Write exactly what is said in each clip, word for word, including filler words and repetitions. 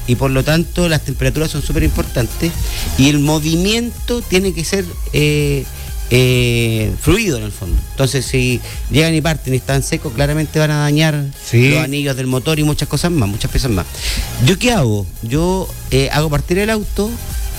y por lo tanto las temperaturas son súper importantes y el movimiento tiene que ser eh, eh, fluido en el fondo. Entonces si llegan y parten y están secos, claramente van a dañar sí. los anillos del motor y muchas cosas más, muchas piezas más. ¿Yo qué hago? Yo eh, hago partir el auto,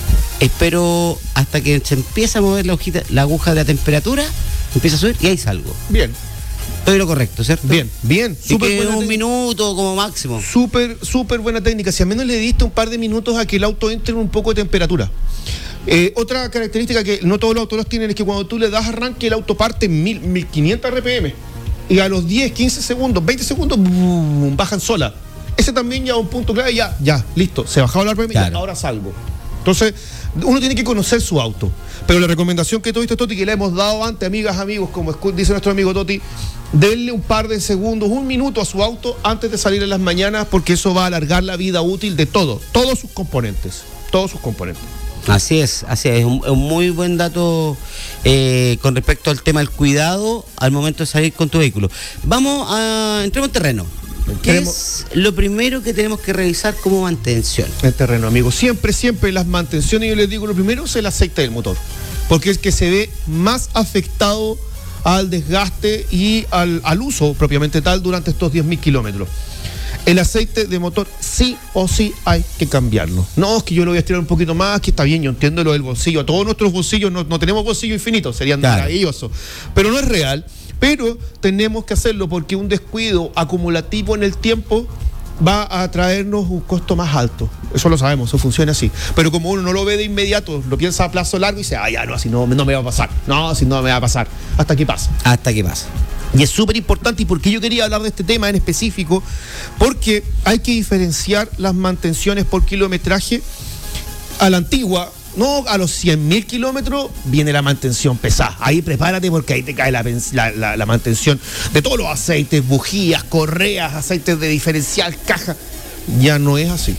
espero hasta que se empieza a mover la, hojita, la aguja de la temperatura, empieza a subir y ahí salgo. Bien. Todo lo correcto, ¿cierto? Bien, bien. Súper buena un minuto como máximo. Súper, súper buena técnica. Si al menos le diste un par de minutos a que el auto entre en un poco de temperatura. Eh, otra característica que no todos los autos los tienen es que cuando tú le das arranque, el auto parte en mil quinientos R P M. Y a los diez, quince segundos, veinte segundos, boom, bajan sola. Ese también ya es un punto clave, ya, ya, listo. Se bajaba el R P M, claro. Y ahora salgo. Entonces, uno tiene que conocer su auto. Pero la recomendación que tuviste, Toti, que le hemos dado antes, amigas, amigos, como dice nuestro amigo Toti, denle un par de segundos, un minuto a su auto antes de salir en las mañanas, porque eso va a alargar la vida útil de todo, todos sus componentes, todos sus componentes. Así es, así es, un, un muy buen dato eh, con respecto al tema del cuidado al momento de salir con tu vehículo. Vamos a entremos en terreno. ¿Qué es lo primero que tenemos que revisar como mantención? El terreno, amigo. Siempre, siempre las mantenciones, yo les digo, lo primero es el aceite del motor, porque es que se ve más afectado al desgaste y al, al uso propiamente tal durante estos diez mil kilómetros. El aceite de motor sí o sí hay que cambiarlo. No, es que yo lo voy a estirar un poquito más, que está bien, yo entiendo lo del bolsillo. A todos nuestros bolsillos no, no tenemos bolsillo infinito, serían claro. maravillosos. Pero no es real. Pero tenemos que hacerlo porque un descuido acumulativo en el tiempo va a traernos un costo más alto. Eso lo sabemos, eso funciona así. Pero como uno no lo ve de inmediato, lo piensa a plazo largo y dice, ah, ya, no, así no, no me va a pasar. No, así no me va a pasar. Hasta que pasa. Hasta que pasa. Y es súper importante, y porque yo quería hablar de este tema en específico, porque hay que diferenciar las mantenciones por kilometraje a la antigua. No, a los cien mil kilómetros viene la mantención pesada. Ahí prepárate porque ahí te cae la, la, la, la mantención de todos los aceites, bujías, correas, aceites de diferencial, caja. Ya no es así.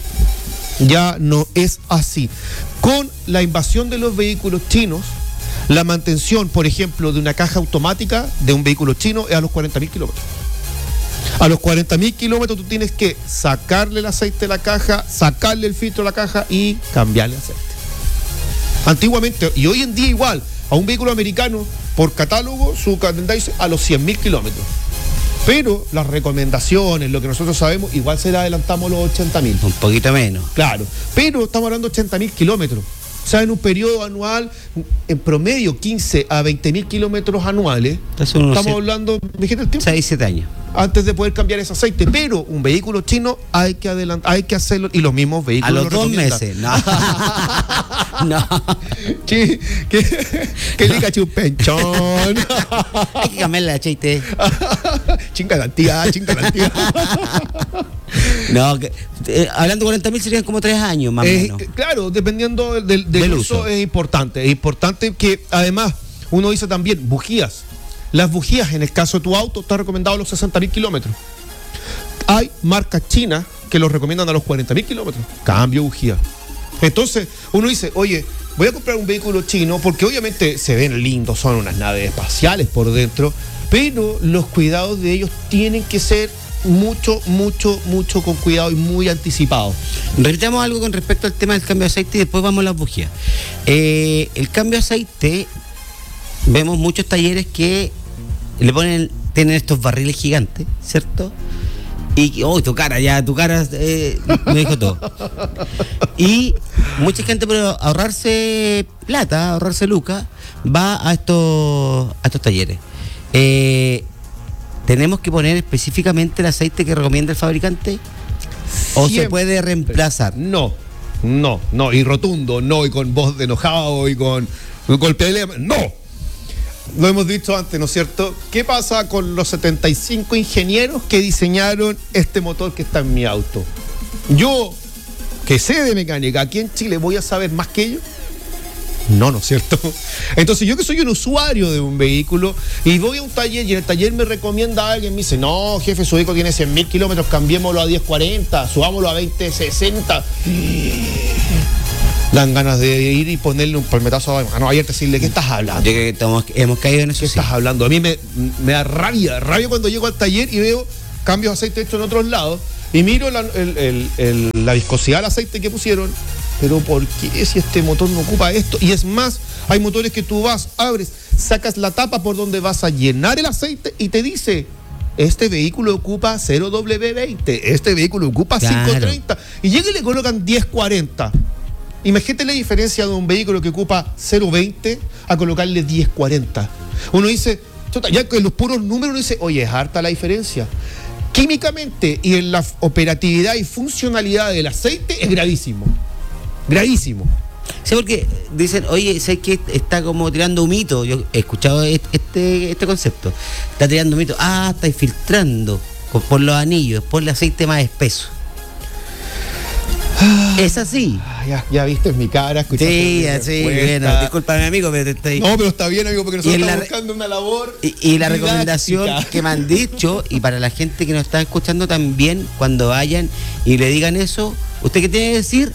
Ya no es así. Con la invasión de los vehículos chinos, la mantención, por ejemplo, de una caja automática de un vehículo chino es a los cuarenta mil kilómetros. A los cuarenta mil kilómetros tú tienes que sacarle el aceite de la caja, sacarle el filtro de la caja y cambiarle el aceite. Antiguamente, y hoy en día igual, a un vehículo americano, por catálogo, su calendario dice a los cien mil kilómetros. Pero las recomendaciones, lo que nosotros sabemos, igual se le adelantamos los ochenta mil. Un poquito menos. Claro, pero estamos hablando de ochenta mil kilómetros. O sea, en un periodo anual, en promedio quince a veinte mil kilómetros anuales. Estamos siete, hablando, ¿me dijiste el tiempo? seis, siete años. Antes de poder cambiar ese aceite. Pero un vehículo chino hay que adelantar, hay que hacerlo, y los mismos vehículos. A los dos meses, no. No. ¿Qué, qué, qué liga chupenchón? Hay que cambiarle el aceite. Chinga la tía, chinga la tía. No, que, eh, hablando de cuarenta mil serían como tres años más o eh, menos. Claro, dependiendo del, del, del uso, uso, es importante. Es importante que además uno dice también bujías. Las bujías, en el caso de tu auto, está recomendado a los sesenta mil kilómetros. Hay marcas chinas que los recomiendan a los cuarenta mil kilómetros. Cambio bujía. Entonces, uno dice, oye, voy a comprar un vehículo chino porque obviamente se ven lindos, son unas naves espaciales por dentro, pero los cuidados de ellos tienen que ser mucho, mucho, mucho con cuidado y muy anticipados. Repitamos algo con respecto al tema del cambio de aceite y después vamos a las bujías. Eh, el cambio de aceite, vemos muchos talleres que le ponen, tienen estos barriles gigantes, ¿cierto? Y, oh, tu cara, ya, tu cara eh, me dijo todo. Y mucha gente, por ahorrarse plata, ahorrarse lucas, va a estos, a estos talleres. Eh, ¿Tenemos que poner específicamente el aceite que recomienda el fabricante? ¿O Siempre. se puede reemplazar? No, no, no, y rotundo, no, y con voz de enojado, y con golpe de... ¡No! Lo hemos dicho antes, ¿no es cierto? ¿Qué pasa con los setenta y cinco ingenieros que diseñaron este motor que está en mi auto? Yo, que sé de mecánica, aquí en Chile, ¿voy a saber más que ellos? No, ¿no es cierto? Entonces yo que soy un usuario de un vehículo y voy a un taller y en el taller me recomienda a alguien, me dice, no, jefe, su vehículo tiene cien mil kilómetros, cambiémoslo a diez cuarenta, subámoslo a veinte sesenta. Dan ganas de ir y ponerle un palmetazo a no, ayer decirle, ¿qué estás hablando? De que estamos, hemos caído en eso. ¿Qué sí. estás hablando? A mí me, me da rabia, rabia cuando llego al taller y veo cambios de aceite hechos en otros lados y miro la, el, el, el, la viscosidad del aceite que pusieron, pero ¿por qué si este motor no ocupa esto? Y es más, hay motores que tú vas, abres, sacas la tapa por donde vas a llenar el aceite y te dice, este vehículo ocupa cero W veinte, este vehículo ocupa Claro. cinco treinta, y llega y le colocan diez cuarenta. Imagínate la diferencia de un vehículo que ocupa cero veinte a colocarle diez cuarenta. Uno dice, chota, ya que los puros números uno dice, oye, es harta la diferencia. Químicamente y en la operatividad y funcionalidad del aceite es gravísimo. Gravísimo. Sí, porque dicen, oye, sé que está como tirando humito. Yo he escuchado este, este concepto. Está tirando humito. Ah, está filtrando por los anillos, por el aceite más espeso. Es así. Ah, ya, ya viste mi cara, escuchaste Sí, mi sí, respuesta. bueno, discúlpame amigo, pero te estoy... No, pero está bien, amigo, porque nosotros Y en estamos la- buscando una labor Y, y la didáctica. recomendación que me han dicho, y para la gente que nos está escuchando también, cuando vayan y le digan eso, ¿usted qué tiene que decir?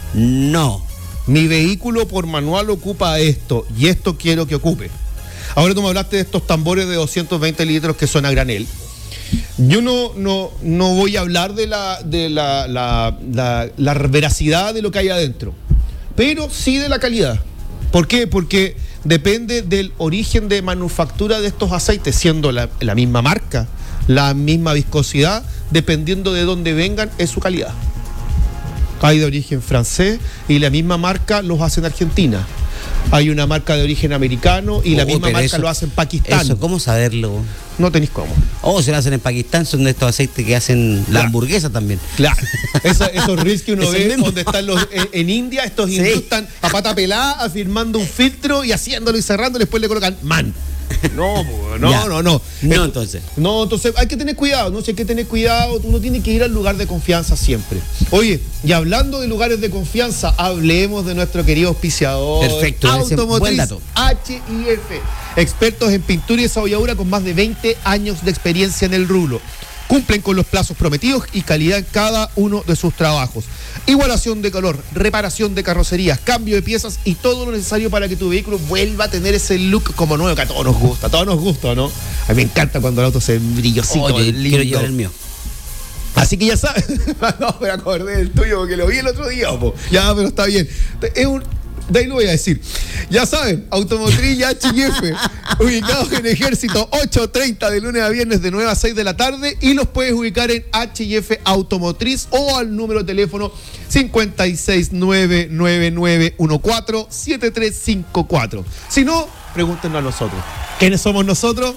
No. Mi vehículo por manual ocupa esto y esto quiero que ocupe. Ahora tú me hablaste de estos tambores de doscientos veinte litros que son a granel. Yo no, no, no voy a hablar de, la, de la, la, la, la veracidad de lo que hay adentro, pero sí de la calidad. ¿Por qué? Porque depende del origen de manufactura de estos aceites, siendo la, la misma marca, la misma viscosidad, dependiendo de dónde vengan, es su calidad. Hay de origen francés y la misma marca los hace en Argentina. Hay una marca de origen americano y la Oh, misma pero marca eso- lo hace en Pakistán. Eso, ¿cómo saberlo? No tenéis cómo. Oh, se lo hacen en Pakistán, son de estos aceites que hacen la Claro. hamburguesa también. Claro, Esa- esos reels que uno Es el ve mismo. donde están los en, en India, estos Sí. hindús están a pata pelada afirmando un filtro y haciéndolo y cerrando, y después le colocan man. No, po, no, Ya. no, no. No, Eh, entonces. No, entonces hay que tener cuidado, no sé, hay que tener cuidado, uno tiene que ir al lugar de confianza siempre. Oye, y hablando de lugares de confianza, hablemos de nuestro querido auspiciador. Perfecto, ese Automotriz buen dato. H I F, expertos en pintura y desolladura con más de veinte años de experiencia en el rubro. Cumplen con los plazos prometidos y calidad en cada uno de sus trabajos. Igualación de color, reparación de carrocerías, cambio de piezas y todo lo necesario para que tu vehículo vuelva a tener ese look como nuevo, que a todos nos gusta, a todos nos gusta, ¿no? A mí me encanta cuando el auto se brillosito, Oye, lindo. quiero llevar el mío. Así que ya sabes, no me acordé del tuyo porque lo vi el otro día, po. Ya, pero está bien. Es un, de ahí lo voy a decir. Ya saben, Automotriz y H I F, ubicados en Ejército ochocientos treinta de lunes a viernes de nueve a seis de la tarde, y los puedes ubicar en H I F Automotriz o al número de teléfono cinco seis nueve nueve nueve uno cuatro siete tres cinco cuatro. Si no, pregúntenos a nosotros. ¿Quiénes somos nosotros?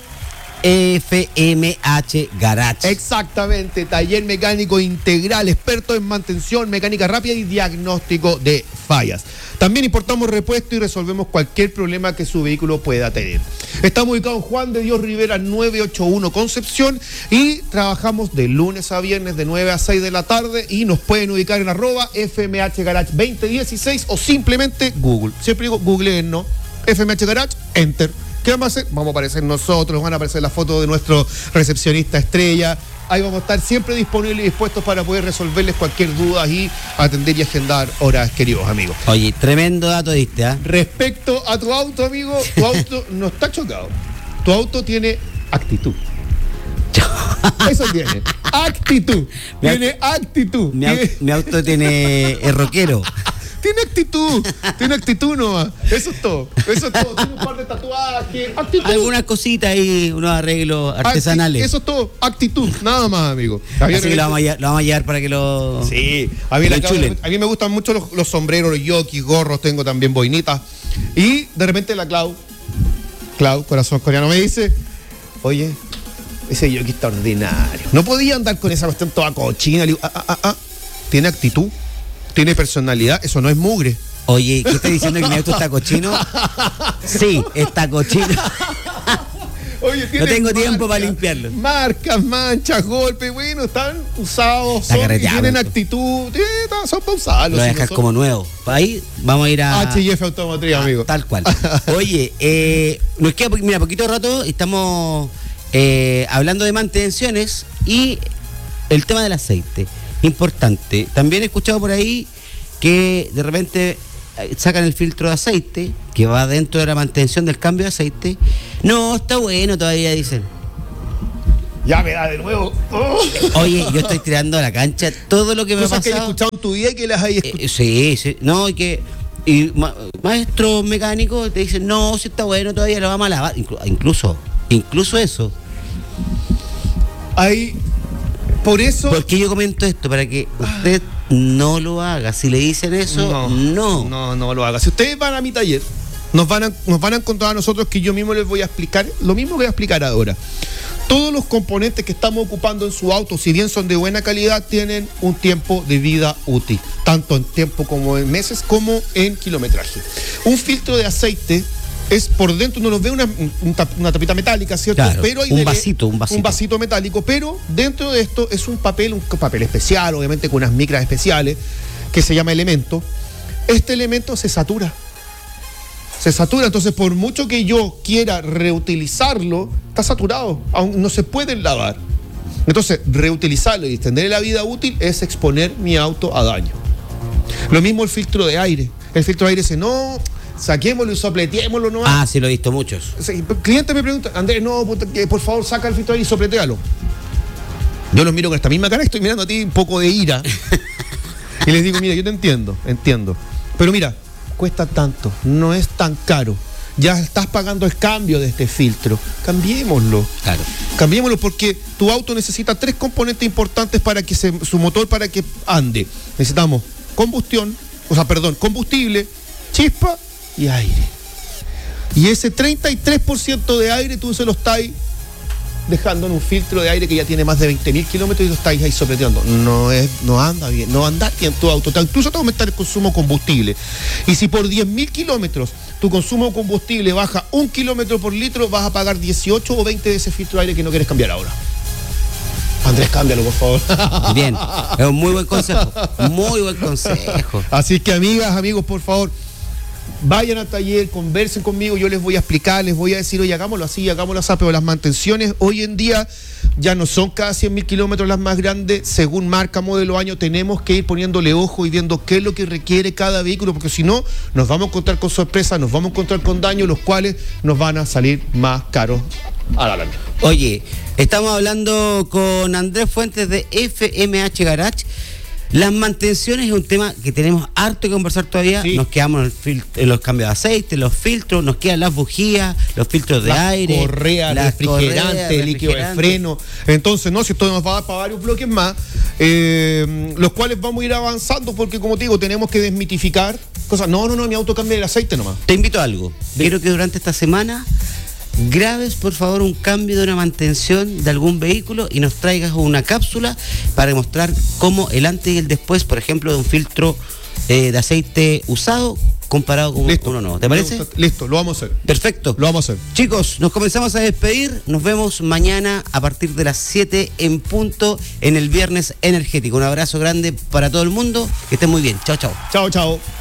F M H Garage. Exactamente, taller mecánico integral, experto en mantención, mecánica rápida y diagnóstico de fallas. También importamos repuesto y resolvemos cualquier problema que su vehículo pueda tener. Estamos ubicados en Juan de Dios Rivera novecientos ochenta y uno Concepción y trabajamos de lunes a viernes de nueve a seis de la tarde, y nos pueden ubicar en arroba F M H Garage veinte dieciséis o simplemente Google. Siempre digo Google, no. F M H Garage, enter. ¿Qué vamos a hacer? Vamos a aparecer nosotros, van a aparecer las fotos de nuestro recepcionista estrella. Ahí vamos a estar siempre disponibles y dispuestos para poder resolverles cualquier duda y atender y agendar horas, queridos amigos. Oye, tremendo dato diste, ¿ah? Respecto a tu auto, amigo, tu auto no está chocado. Tu auto tiene actitud. Eso tiene. Actitud. Mi au- Tiene actitud. Mi, au- Tiene- mi auto tiene el rockero. Tiene actitud, tiene actitud nomás. Eso es todo. Eso es todo. Tiene un par de tatuajes. Actitud. Algunas cositas ahí, unos arreglos artesanales. Acti- Eso es todo. Actitud. Nada más, amigo. Había Así que lo vamos, a llevar, lo vamos a llevar para que lo. Sí. A mí, lo la- enchulen. a mí me gustan mucho los, los sombreros, los yokis, gorros. Tengo también boinitas. Y de repente la Clau, Clau, corazón coreano, me dice: oye, ese yoki está ordinario. No podía andar con esa cuestión toda cochina. Le digo, ah, ah, ah, ah. Tiene actitud. Tiene personalidad, eso no es mugre. Oye, ¿qué estás diciendo que mi auto está cochino? Sí, está cochino. Oye, No tengo tiempo para limpiarlo. Marcas, manchas, golpes, bueno, están usados, Está son, y carreteado, tienen esto. actitud, eh, está- son para usarlos. Lo voy a si no dejar son- como nuevo. Ahí vamos a ir a. H I F Automotriz, Ah, amigo. Tal cual. Oye, eh, nos queda, po- mira, poquito rato, estamos eh, hablando de mantenciones y el tema del aceite. Importante. También he escuchado por ahí que de repente eh, sacan el filtro de aceite que va dentro de la mantención del cambio de aceite. No, está bueno todavía, dicen. Ya me da de nuevo. Oh. Oye, yo estoy tirando a la cancha todo lo que me ha Cosas que pasado. hayas escuchado en tu vida y que las hayas escuchado. Eh, sí, sí. No, y que. Y ma- maestros mecánicos te dicen, no, si está bueno, todavía lo vamos a lavar. Inclu- incluso, incluso eso. Hay. Por eso. ¿Por qué yo comento esto? Para que usted no lo haga. Si le dicen eso, no. No, no lo haga. Si ustedes van a mi taller, nos van a, nos van a encontrar a nosotros que yo mismo les voy a explicar lo mismo que voy a explicar ahora. Todos los componentes que estamos ocupando en su auto, si bien son de buena calidad, tienen un tiempo de vida útil, tanto en tiempo como en meses, como en kilometraje. Un filtro de aceite es por dentro, uno nos ve una, un tap- una tapita metálica, ¿cierto? Claro, pero hay un de- vasito, un vasito. Un vasito metálico, pero dentro de esto es un papel, un papel especial, obviamente con unas micras especiales, que se llama elemento. Este elemento se satura. Se satura, entonces por mucho que yo quiera reutilizarlo, está saturado, aún no se puede lavar. Entonces, reutilizarlo y extender la vida útil es exponer mi auto a daño. Lo mismo el filtro de aire. El filtro de aire dice, no, saquémoslo y sopleteémoslo, no. Ah, sí, lo he visto muchos. O sea, el cliente me pregunta, Andrés, no, puta, que por favor saca el filtro de aire y sopletealo. Yo los miro con esta misma cara, estoy mirando a ti un poco de ira. Y les digo, mira, yo te entiendo, entiendo. Pero mira, cuesta tanto, no es tan caro. Ya estás pagando el cambio de este filtro. Cambiémoslo. Claro. Cambiémoslo porque tu auto necesita tres componentes importantes para que se, su motor para que ande. Necesitamos combustión, o sea, perdón, combustible, chispa y aire. Y ese treinta y tres por ciento de aire tú se lo estás dejando en un filtro de aire que ya tiene más de veinte mil kilómetros y lo estáis ahí sopleteando. No es, no anda bien, no anda bien tu auto. Te- Incluso te va a aumentar el consumo de combustible. Y si por diez mil kilómetros tu consumo de combustible baja un kilómetro por litro, vas a pagar dieciocho o veinte de ese filtro de aire que no quieres cambiar ahora. Andrés, cámbialo, por favor. Bien, es un muy buen consejo. Muy buen consejo. Así que, amigas, amigos, por favor, vayan al taller, conversen conmigo, yo les voy a explicar, les voy a decir, oye, hagámoslo así, hagámoslo así, pero las mantenciones hoy en día ya no son cada cien mil kilómetros las más grandes, según marca, modelo, año, tenemos que ir poniéndole ojo y viendo qué es lo que requiere cada vehículo, porque si no, nos vamos a encontrar con sorpresas, nos vamos a encontrar con daños, los cuales nos van a salir más caros a la larga. Oye, estamos hablando con Andrés Fuentes de F M H Garage. Las mantenciones es un tema que tenemos harto que conversar todavía. Sí. Nos quedamos en, el fil- en los cambios de aceite, los filtros, nos quedan las bujías, los filtros de Las aire, correas, las refrigerante, correas, líquido de refrigerante. freno. Entonces, no, si esto nos va a dar para varios bloques más, eh, los cuales vamos a ir avanzando porque, como te digo, tenemos que desmitificar cosas. No, no, no, mi auto cambia el aceite nomás. Te invito a algo. Quiero que durante esta semana grabes, por favor, un cambio de una mantención de algún vehículo y nos traigas una cápsula para mostrar cómo el antes y el después, por ejemplo, de un filtro eh, de aceite usado comparado con Listo. uno nuevo. ¿Te parece? Listo, lo vamos a hacer. Perfecto. Lo vamos a hacer. Chicos, nos comenzamos a despedir. Nos vemos mañana a partir de las siete en punto en el Viernes Energético. Un abrazo grande para todo el mundo. Que estén muy bien. Chao, chao. Chao, chao.